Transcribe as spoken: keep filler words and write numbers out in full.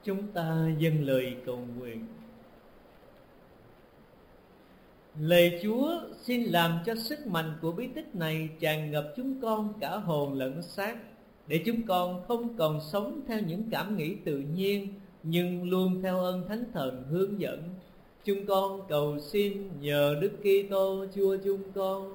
Chúng ta dâng lời cầu nguyện. Lạy Chúa, xin làm cho sức mạnh của bí tích này tràn ngập chúng con cả hồn lẫn xác, để chúng con không còn sống theo những cảm nghĩ tự nhiên, nhưng luôn theo ơn Thánh Thần hướng dẫn. Chúng con cầu xin nhờ Đức Kitô Chúa chúng con.